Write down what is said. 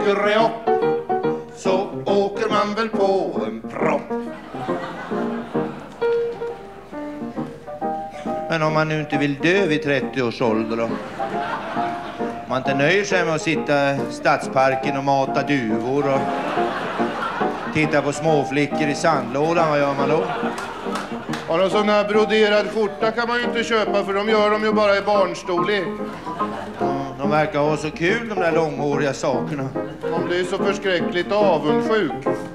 upp så åker man väl på en propp. Men om man nu inte vill dö vid 30 års ålder då? Om man inte nöjer sig med att sitta i stadsparken och mata duvor och titta på småflickor i sandlådan, vad gör man då? Ja, någon sån här broderad skjorta kan man ju inte köpa för de gör dem ju bara i barnstorlek. De verkar ha så kul, de där långhåriga sakerna. De blir så förskräckligt avundsjuk.